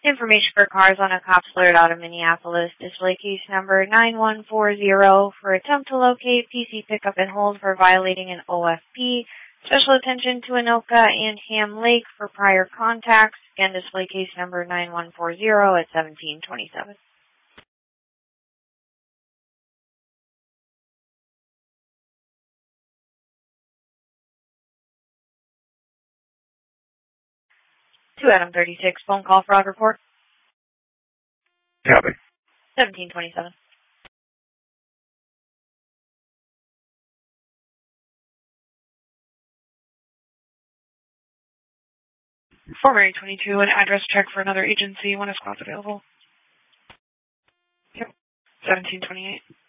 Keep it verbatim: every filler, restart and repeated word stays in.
Information for cars on a cop alert out of Minneapolis. Display case number nine one four zero for attempt to locate P C pickup and hold for violating an O F P. Special attention to Anoka and Ham Lake for prior contacts. Again, display case number nine one four zero at seventeen twenty-seven. To Adam thirty-six, phone call fraud report. Copy. seventeen twenty-seven. For Mary twenty-two, an address check for another agency when a spot's available. Yep. seventeen twenty-eight.